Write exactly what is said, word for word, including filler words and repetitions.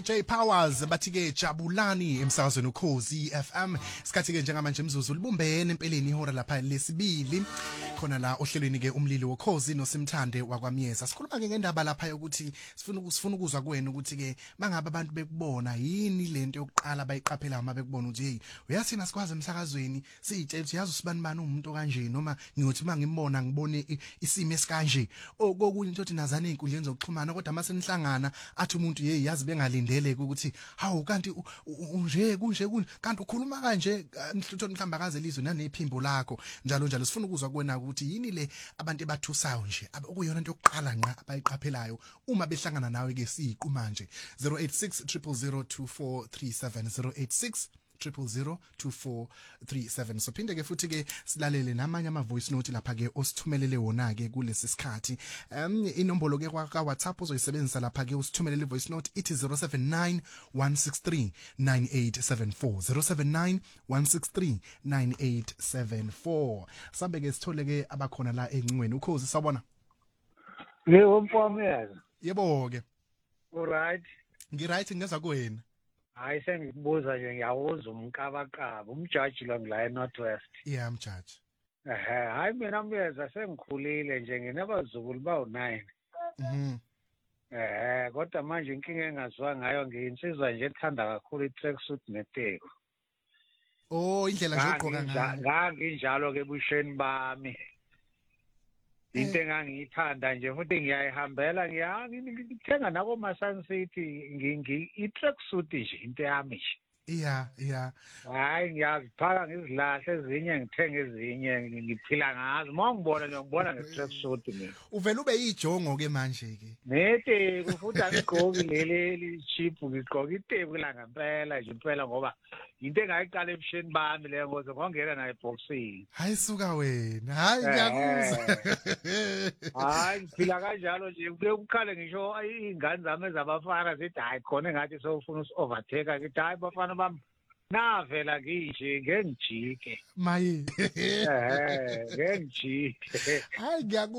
J Powers bathi ke jabulani emsakazweni uKhosi F M. Sikhathi ke njengamanje imzuzu libumbene empeleni ihora lapha lesibili. Khona la ohlelweni ke umlilo woKhosi noSimthande wakwamyeza. Sikhuluma ke ngendaba lapha yokuthi sifuna ukusifuna ukuzwa kuwena ukuthi ke mangabe abantu bekubona yini lento yokuqala bayiqaphela uma bekubona ukuthi hey uyathina sikwazi emsakazweni siyitshela ukuthi yazi usibani bani umuntu kanje noma ngiyothi mangimbona ngibone isimo esikanje. Okokunye into nazana inkundleni zokuxhumana kodwa mase nihlangana athi umuntu hey yazi bengalindele ukuthi hawu kanti unje kunje kunje kanti ukhuluma kanje nihlutho nihlamba kaze lizwe nanephimbo lakho njalo njalo sifuna ukuzwa kuwena ukuthi yini le abantu ebathusayo nje okuyona into yokuqala nqa abayiqaphelayo uma behlangana nawe ke siqu manje zero eight six zero zero zero two four three seven zero eight six zero zero zero two four three seven. So phinde ke futhi ke silalele namanye ama voice note lapha ke osithumelele wona ke kulesi sikhathi. Um inombolo ke kwa WhatsApp uzoyisebenzisa lapha ke usithumelele voice note ithi zero seven nine one six three nine eight seven four zero seven nine one six three nine eight seven four. Sambe ke sithole ke abakhona la encweni uKhosi sabona. Yebo mfowethu. Yebo ke. All right. Ngiright ngeza kuwena. Hayi sengikubuza nje ngiyawuza umkabakaba umjudge lo ngila eNorthwest. Yeah mjudge. Ehhe hayi mina myeza sengikhulile nje nginabazukulu bawu nine. Mhm. Eh kodwa manje inkinga engazwa ngayo ngiyinsizwa nje ethanda kakhulu itracksuit neteko. Oh indlela nje ugqoka ngayo. Nganginjalo ke busheni bami. Into engangiyithanda nje futhi ngiyayihambela ngiyangithenga nako Masan City ngingi i-tracksuit nje into yami nje. Yeah, yeah. Hayi ngiyaziphaka ngizilahle ezinye ngithenga ezinye ngiphila ngazo. Mawungibona nje ngibona nge-tracksuit mina. Uvela ube yijongo ke manje ke. Nete kufuthi angigqoki leli cheap ngigqoka itebu la ngempela nje impela ngoba into engayiqala ebusheni bami le ngoze ngongena nayo eboxini. Hayi suka wena. Hayi ngiyakuzwa. Hayi ngiphila kanjalo nje kuye kukhale ngisho ingane zami ezabafana zithi hayi khona engathi sowufuna usi-overtake ngithi hayi bafana bami navela ngishe ngengijike. Maye. Eh ngengijike. Hayi ngiyaku